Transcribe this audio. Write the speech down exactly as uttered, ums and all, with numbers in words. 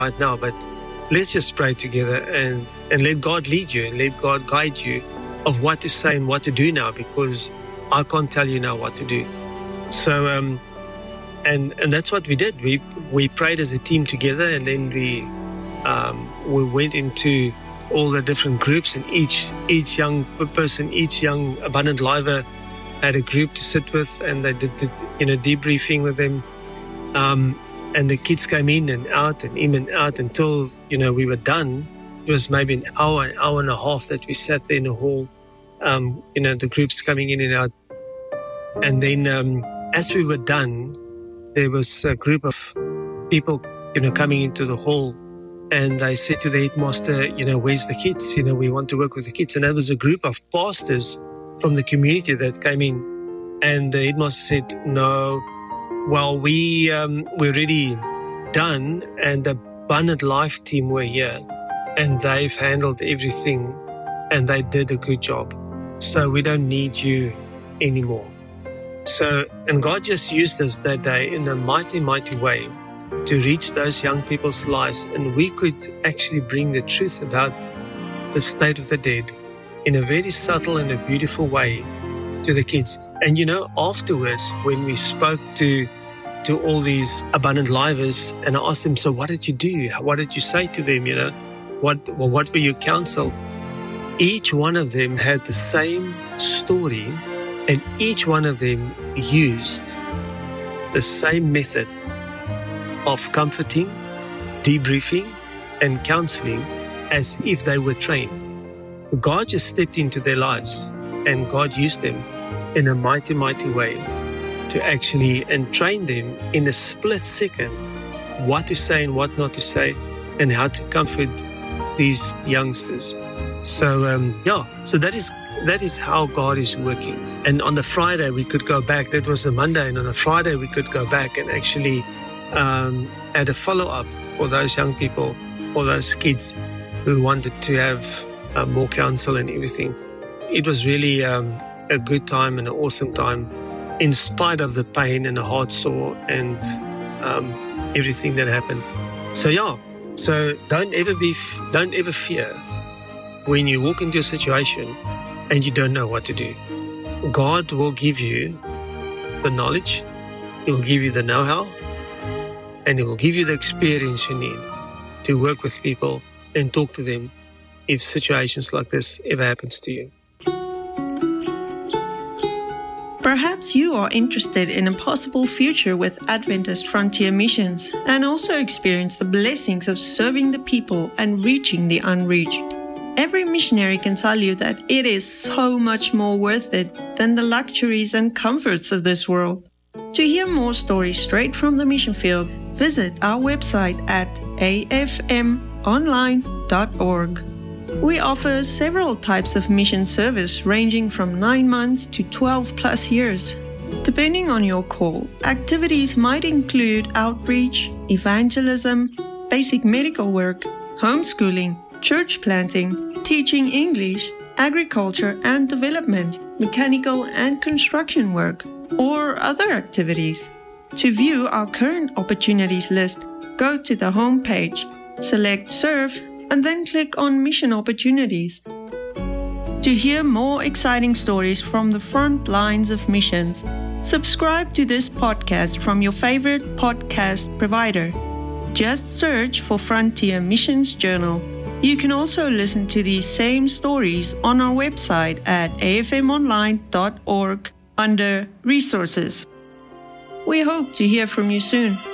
right now, but let's just pray together and, and let God lead you and let God guide you of what to say and what to do now, because I can't tell you now what to do. So, um, and and that's what we did. We we prayed as a team together, and then we um, we went into all the different groups, and each each young person, each young abundant lifer had a group to sit with, and they did, did you know debriefing with them. Um, and the kids came in and out and in and out until you know we were done. It was maybe an hour, an hour and a half that we sat there in the hall. Um, you know the groups coming in and out, and then um, as we were done, there was a group of people you know coming into the hall. And they said to the headmaster, you know, where's the kids? You know, we want to work with the kids. And there was a group of pastors from the community that came in. And the headmaster said, no, well, we, um, we're already done. And the Abundant Life team were here. And they've handled everything. And they did a good job. So we don't need you anymore. So, and God just used us that day in a mighty, mighty way to reach those young people's lives. And we could actually bring the truth about the state of the dead in a very subtle and a beautiful way to the kids. And you know, afterwards, when we spoke to to all these abundant lifers, and I asked them, so what did you do? What did you say to them? You know, what, well, what were your counsel? Each one of them had the same story, and each one of them used the same method of comforting, debriefing, and counseling as if they were trained. God just stepped into their lives, and God used them in a mighty, mighty way to actually and train them in a split second what to say and what not to say, and how to comfort these youngsters. So um, yeah, so that is that is how God is working. And on the Friday we could go back. That was a Monday, and on a Friday we could go back and actually Um, add a follow-up for those young people or those kids who wanted to have uh, more counsel and everything. It was really um, a good time and an awesome time, in spite of the pain and the heart sore and um, everything that happened. So yeah, so don't ever be, don't ever fear when you walk into a situation and you don't know what to do. God will give you the knowledge, He will give you the know-how, and He will give you the experience you need to work with people and talk to them if situations like this ever happens to you. Perhaps you are interested in a possible future with Adventist Frontier Missions and also experience the blessings of serving the people and reaching the unreached. Every missionary can tell you that it is so much more worth it than the luxuries and comforts of this world. To hear more stories straight from the mission field, visit our website at a f m online dot org. We offer several types of mission service ranging from nine months to twelve plus years. Depending on your call, activities might include outreach, evangelism, basic medical work, homeschooling, church planting, teaching English, agriculture and development, mechanical and construction work, or other activities. To view our current opportunities list, go to the home page, select Serve, and then click on Mission Opportunities. To hear more exciting stories from the front lines of missions, subscribe to this podcast from your favorite podcast provider. Just search for Frontier Missions Journal. You can also listen to these same stories on our website at a f m online dot org under Resources. We hope to hear from you soon.